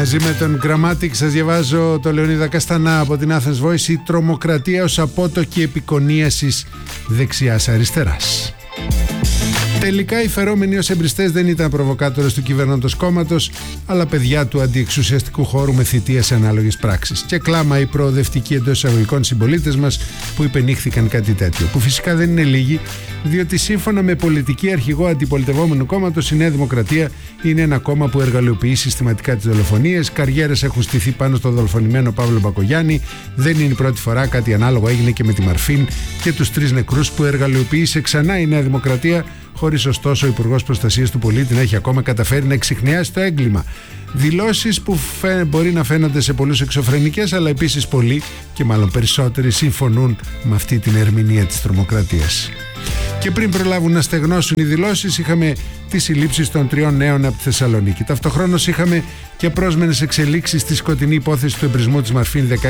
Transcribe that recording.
Μαζί με τον Grammatic σας διαβάζω το Λεωνίδα Καστανά από την Athens Voice. Η τρομοκρατία ως απότοκη επικονίασης δεξιάς-αριστεράς. Τελικά οι φερόμενοι ως εμπριστές δεν ήταν προβοκάτορες του κυβερνώντος κόμματος, αλλά παιδιά του αντιεξουσιαστικού χώρου με θητεία σε ανάλογες πράξεις. Και κλάμα οι προοδευτικοί εντός εισαγωγικών συμπολίτες μας που υπενήχθηκαν κάτι τέτοιο. Που φυσικά δεν είναι λίγοι, διότι σύμφωνα με πολιτική αρχηγό αντιπολιτευόμενου κόμματος, η Νέα Δημοκρατία είναι ένα κόμμα που εργαλειοποιεί συστηματικά τις δολοφονίες. Καριέρες έχουν στηθεί πάνω στο δολοφονημένο Παύλο Μπακογιάννη. Δεν είναι η πρώτη φορά, κάτι ανάλογο έγινε και με τη Μαρφίν και τους 3 νεκρούς που εργαλειοποίησε ξανά η Νέα Δημοκρατία, χωρίς ωστόσο ο Υπουργός Προστασίας του Πολίτη να έχει ακόμα καταφέρει να εξιχνιάσει το έγκλημα. Δηλώσεις που μπορεί να φαίνονται σε πολλούς εξωφρενικές, αλλά επίσης πολλοί και μάλλον περισσότεροι συμφωνούν με αυτή την ερμηνεία της τρομοκρατίας. Και πριν προλάβουν να στεγνώσουν οι δηλώσεις, είχαμε τις συλλήψεις των 3 νέων από τη Θεσσαλονίκη. Ταυτοχρόνως είχαμε και πρόσμενες εξελίξεις στη σκοτεινή υπόθεση του εμπρισμού της Μαρφίν